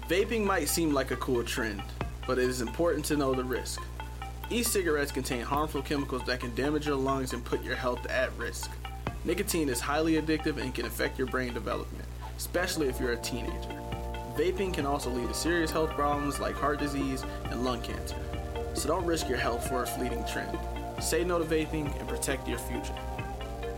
Vaping might seem like a cool trend, but it is important to know the risk. E-cigarettes contain harmful chemicals that can damage your lungs and put your health at risk. Nicotine is highly addictive and can affect your brain development, especially if you're a teenager. Vaping can also lead to serious health problems like heart disease and lung cancer. So don't risk your health for a fleeting trend. Say no to vaping and protect your future.